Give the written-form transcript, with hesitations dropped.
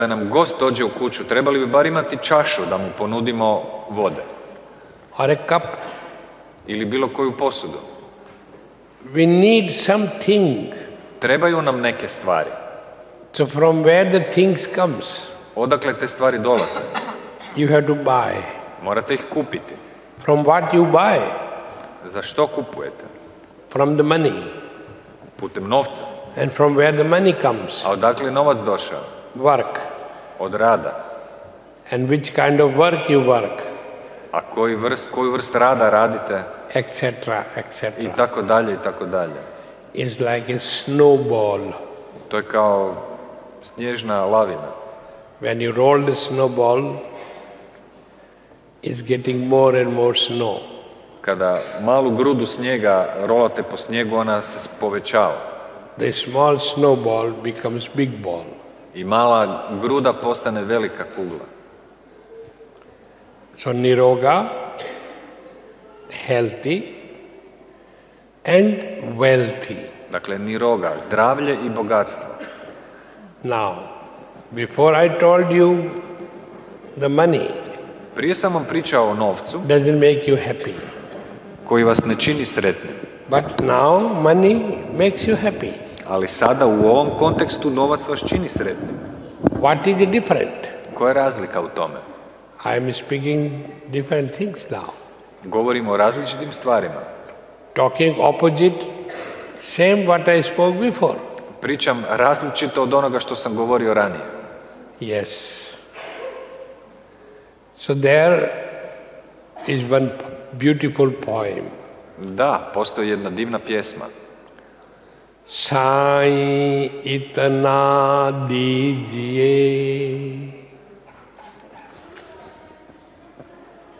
Da nam gost dođe u kuću, trebali bi bar imati čašu da mu ponudimo vode. or a cup. Ili bilo koju posudu. We need something. Trebaju nam neke stvari. So from where the things comes, Odakle te stvari dolaze? you have to buy. Morate ih kupiti. From what you buy? Za što kupujete? From the money. Putem novca. And from where the money comes? A odakle je novac došao? Work. Od rada. And which kind of work you work? A koju vrst rada radite? Etc. etc. I tako dalje, i tako dalje. It's like a snowball. To je kao snježna lavina. When you roll the snowball, it's getting more and more snow. Kada malu grudu snijega rolate po snijegu, ona se povećava. The small snowball becomes big ball. I mala gruda postane velika kugla. So niroga, healthy and wealthy. Dakle, niroga, zdravlje i bogatstvo. Now, before I told you the money Prije sam vam pričao o novcu doesn't make you happy. koji vas ne čini sretnim. But now money makes you happy. Ali sada u ovom kontekstu novac vas čini sretnim. What is the different? Koja je razlika u tome? I am speaking different things now. Govorimo o različitim stvarima. Talking opposite, same what I spoke before. Pričam različito od onoga što sam govorio ranije. Yes. So there is one beautiful poem. Da, postoji jedna divna pjesma. Sai itna dijiye